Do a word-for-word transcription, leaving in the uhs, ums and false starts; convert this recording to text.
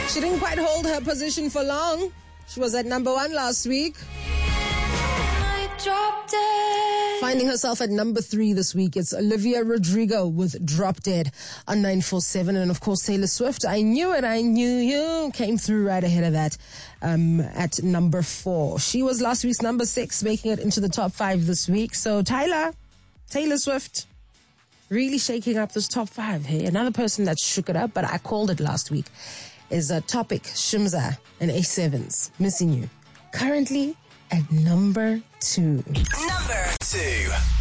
She didn't quite hold her position for long. She was at number one last week. Finding herself at number three this week, it's Olivia Rodrigo with Drop Dead on nine four seven. And of course, Taylor Swift, I Knew It, I Knew You, came through right ahead of that um, at number four. She was last week's number six, making it into the top five this week. So Tyler, Taylor Swift, really shaking up this top five here. Another person that shook it up, but I called it last week, is a Topic, Shimza, and A sevens, Missing You. Currently at number two. Number two.